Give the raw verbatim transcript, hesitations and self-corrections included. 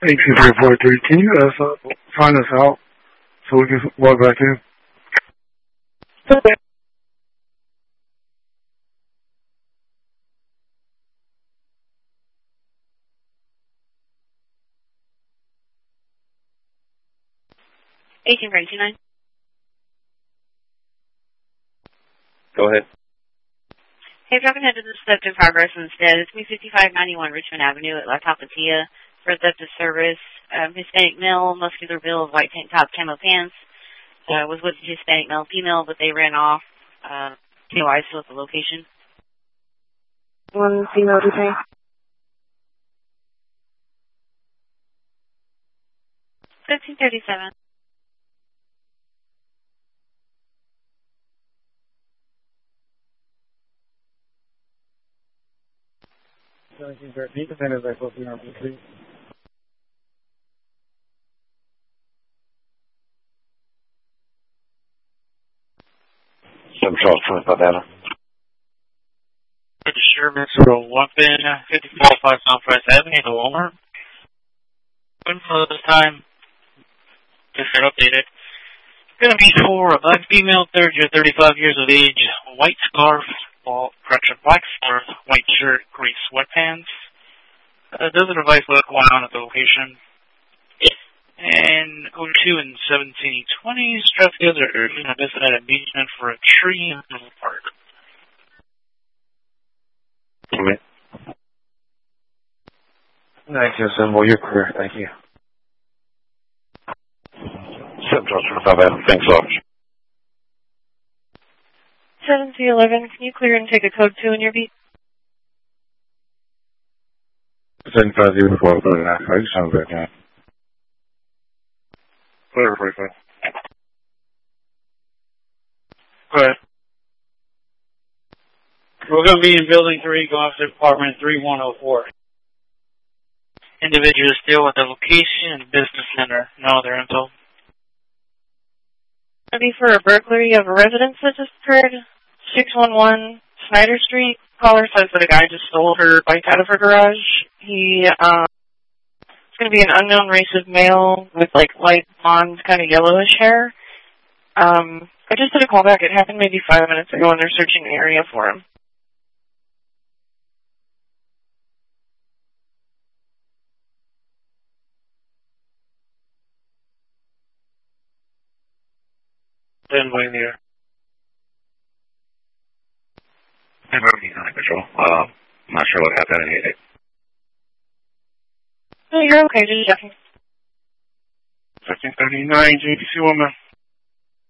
eighteen thirty-four three, can you uh, find us out so we can walk back in? Okay. eighteen thirty-nine. Go ahead. Hey, driving ahead to the theft in progress instead. It's me fifty-five ninety-one Richmond Avenue at La Tapatia for theft of service. Um, Hispanic male, muscular build, white tank top, camo pants. Uh, was with Hispanic male, female, but they ran off. Uh, K Y still at the location. One female detained. fifteen thirty-seven. seventeen thirteen, defenders are supposed to be on please. Seven Charles twenty-five Data. Sherman, sort of weapon, fifty-four oh five Southwest Avenue, the Walmart. For this time, just got updated. Gonna be for a black female, third year, thirty-five years of age, white scarf, well, correction, black scarf, white shirt, gray sweatpants. Uh, does a device look going on at the location? And oh two and seventeen twenty, strapped together urgent a visit impeachment for a tree in the park. Commit. Thank you, Symbol. You're clear. Thank you. Seven Charles twenty-five Data. Thanks, officer. seven C eleven, can you clear and take a code two in your beat? seventy-five zero four, thirty-nine. I just sound back now. Clear, forty-five. Go ahead. We're going to be in Building three, go off to Department three one oh four. Individual is still at the location and business center. No other info. Maybe for a burglary of a residence that just occurred. six one one Snyder Street. Caller says that a guy just stole her bike out of her garage. He, um, it's going to be an unknown race of male with like light blonde, kind of yellowish hair. Um, I just did a call back. It happened maybe five minutes ago and they're searching the area for him. Then wait here. I'm already on control. Uh, I'm not sure what happened. I hate it. No, you're okay. Just checking. fifteen thirty-nine, J D C woman.